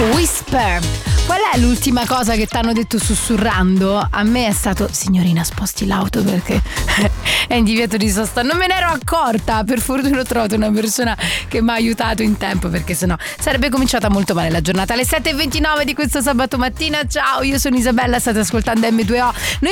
Whisper. Qual è l'ultima cosa che ti hanno detto sussurrando? A me è stato: signorina, sposti l'auto perché è in divieto di sosta. Non me ne ero accorta. Per fortuna ho trovato una persona che mi ha aiutato in tempo, perché sennò sarebbe cominciata molto male la giornata. Alle 7:29 di questo sabato mattina. Ciao, io sono Isabella, state ascoltando M2O. Noi